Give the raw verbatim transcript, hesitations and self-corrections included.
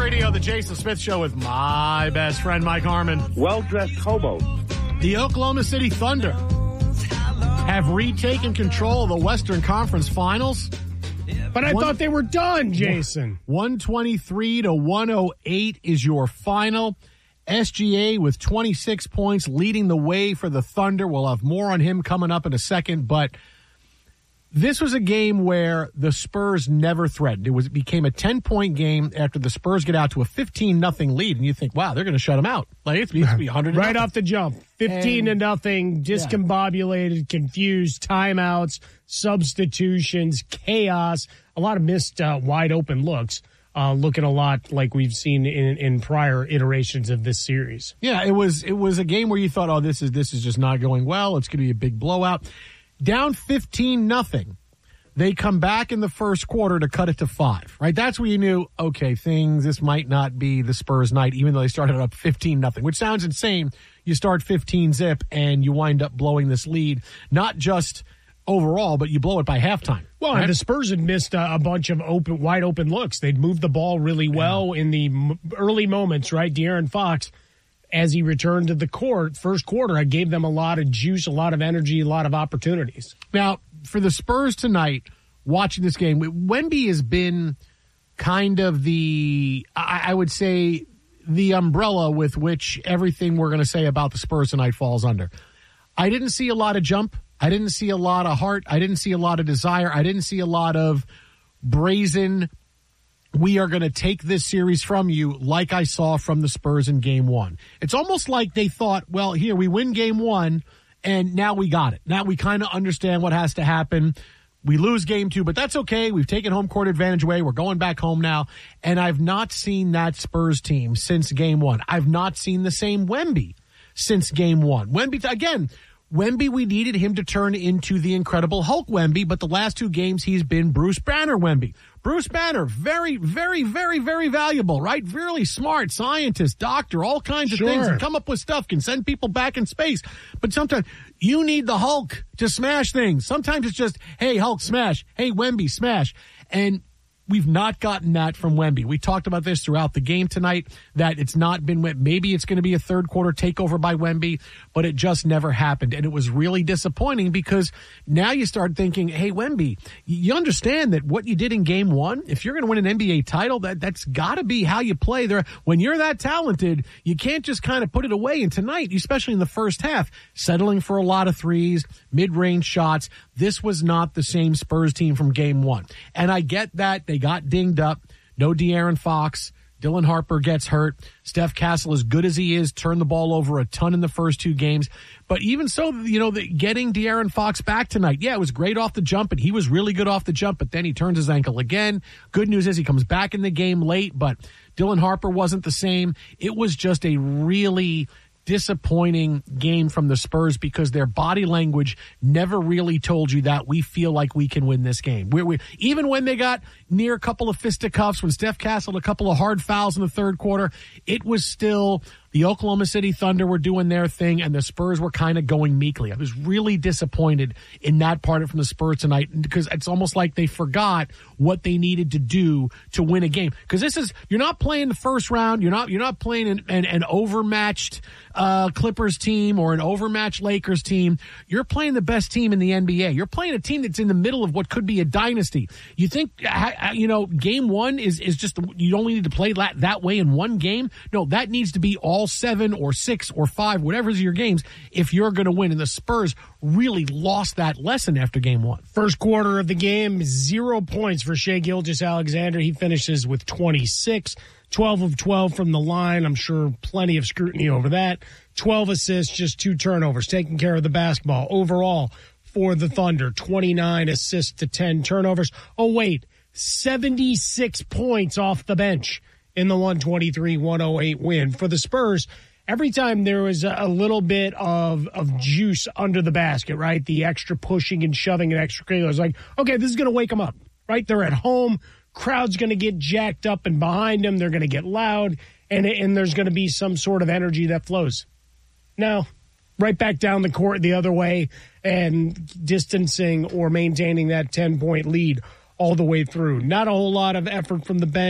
Radio, the Jason Smith Show with my best friend, Mike Harmon. Well-dressed hobos. The Oklahoma City Thunder have retaken control of the Western Conference Finals. But I One, thought they were done, Jason. one twenty-three to one oh eight is your final. S G A with twenty-six points leading the way for the Thunder. We'll have more on him coming up in a second, but this was a game where the Spurs never threatened. It was it became a ten-point game after the Spurs get out to a fifteen nothing lead, and you think, wow, they're going to shut them out. Like, it's going to be one hundred Right off the jump. fifteen And- to nothing, discombobulated, yeah. confused, timeouts, substitutions, chaos, a lot of missed uh, wide-open looks, uh, looking a lot like we've seen in, in prior iterations of this series. Yeah, it was it was a game where you thought, oh, this is this is just not going well. It's going to be a big blowout. Down fifteen nothing. They come back in the first quarter to cut it to five, right? That's where you knew, okay, things, this might not be the Spurs night, even though they started up fifteen nothing, which sounds insane. You start fifteen zip and you wind up blowing this lead, not just overall, but you blow it by halftime. Well, right? and the Spurs had missed a, a bunch of open, wide open looks. They'd moved the ball really well yeah. in the m- early moments, right? De'Aaron Fox, as he returned to the court, first quarter, I gave them a lot of juice, a lot of energy, a lot of opportunities. Now, for the Spurs tonight, watching this game, Wemby has been kind of the, I, I would say, the umbrella with which everything we're going to say about the Spurs tonight falls under. I didn't see a lot of jump. I didn't see a lot of heart. I didn't see a lot of desire. I didn't see a lot of brazen, we are going to take this series from you, like I saw from the Spurs in game one. It's almost like they thought, well, here, we win game one, and now we got it. Now we kind of understand what has to happen. We lose game two, but that's okay. We've taken home court advantage away. We're going back home now. And I've not seen that Spurs team since game one. I've not seen the same Wemby since game one. Wemby, again, Wemby, we needed him to turn into the Incredible Hulk Wemby, but the last two games he's been Bruce Banner Wemby. Bruce Banner, very, very, very, very valuable, right? Really smart, scientist, doctor, all kinds of sure. things, and come up with stuff, can send people back in space. But sometimes you need the Hulk to smash things. Sometimes it's just, hey, Hulk, smash. Hey, Wemby, smash. And we've not gotten that from Wemby. We talked about this throughout the game tonight, that it's not been, maybe it's going to be a third quarter takeover by Wemby, but it just never happened. And it was really disappointing because now you start thinking, hey, Wemby, you understand that what you did in game one, if you're going to win an N B A title, that, that's got to be how you play there. When you're that talented, you can't just kind of put it away. And tonight, especially in the first half, settling for a lot of threes, mid-range shots, this was not the same Spurs team from game one. And I get that. They got dinged up. No De'Aaron Fox. Dylan Harper gets hurt. Steph Castle, as good as he is, turned the ball over a ton in the first two games. But even so, you know, the, getting De'Aaron Fox back tonight, yeah, it was great off the jump, and he was really good off the jump, but then he turns his ankle again. Good news is he comes back in the game late, but Dylan Harper wasn't the same. It was just a really disappointing game from the Spurs because their body language never really told you that we feel like we can win this game. We, we, even when they got near a couple of fisticuffs, when Steph Castle had a couple of hard fouls in the third quarter, it was still the Oklahoma City Thunder were doing their thing and the Spurs were kind of going meekly. I was really disappointed in that part of from the Spurs tonight because it's almost like they forgot what they needed to do to win a game. Because this is, you're not playing the first round, you're not you're not playing an, an, an overmatched uh, Clippers team or an overmatched Lakers team. You're playing the best team in the N B A. You're playing a team that's in the middle of what could be a dynasty. You think, you know, game one is, is just, you only need to play that, that way in one game? No, that needs to be all seven or six or five, whatever's your games, if you're going to win. And the Spurs really lost that lesson after game one. First quarter of the game, zero points for Shai Gilgeous-Alexander. He finishes with twenty-six, twelve of twelve from the line. I'm sure plenty of scrutiny over that. twelve assists, just two turnovers, taking care of the basketball. Overall, for the Thunder, twenty-nine assists to ten turnovers. Oh, wait, seventy-six points off the bench in the one twenty-three one oh eight win. For the Spurs, every time there was a little bit of, of juice under the basket, right, the extra pushing and shoving and extra kilos, like, okay, this is going to wake them up, right? They're at home. Crowd's going to get jacked up and behind them. They're going to get loud, and, and there's going to be some sort of energy that flows. Now, right back down the court the other way and distancing or maintaining that ten-point lead all the way through. Not a whole lot of effort from the bench.